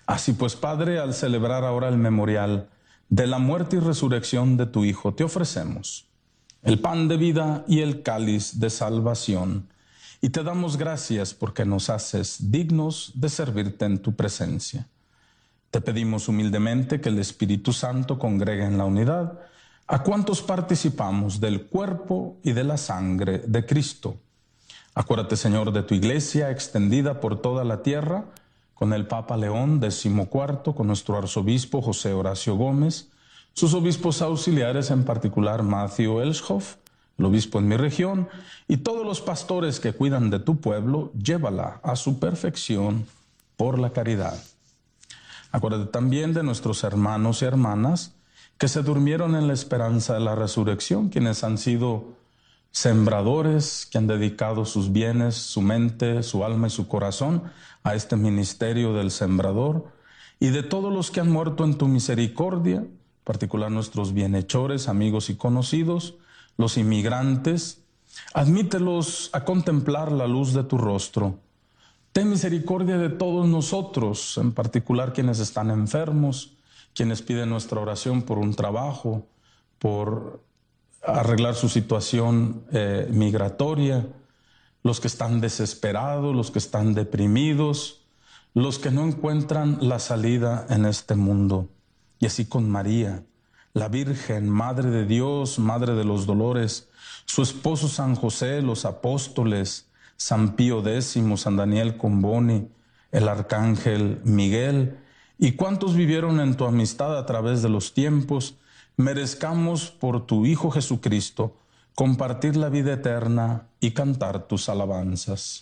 Así pues, Padre, al celebrar ahora el memorial de la muerte y resurrección de tu Hijo, te ofrecemos el pan de vida y el cáliz de salvación, y te damos gracias porque nos haces dignos de servirte en tu presencia. Te pedimos humildemente que el Espíritu Santo congregue en la unidad a cuantos participamos del cuerpo y de la sangre de Cristo. Acuérdate, Señor, de tu iglesia extendida por toda la tierra, con el Papa León XIV, con nuestro arzobispo José Horacio Gómez, sus obispos auxiliares, en particular Matthew Elshoff, el obispo en mi región, y todos los pastores que cuidan de tu pueblo, llévala a su perfección por la caridad. Acuérdate también de nuestros hermanos y hermanas que se durmieron en la esperanza de la resurrección, quienes han sido sembradores, que han dedicado sus bienes, su mente, su alma y su corazón a este ministerio del sembrador, y de todos los que han muerto en tu misericordia, en particular nuestros bienhechores, amigos y conocidos, los inmigrantes. Admítelos a contemplar la luz de tu rostro. Ten misericordia de todos nosotros, en particular quienes están enfermos, quienes piden nuestra oración por un trabajo, por arreglar su situación migratoria, los que están desesperados, los que están deprimidos, los que no encuentran la salida en este mundo. Y así con María, la Virgen, Madre de Dios, Madre de los Dolores, su esposo San José, los apóstoles, San Pío X, San Daniel Comboni, el Arcángel Miguel, y cuantos vivieron en tu amistad a través de los tiempos, merezcamos por tu Hijo Jesucristo compartir la vida eterna y cantar tus alabanzas.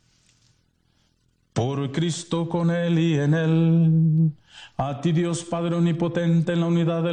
Por Cristo, con Él y en Él, a ti Dios Padre Omnipotente, en la unidad del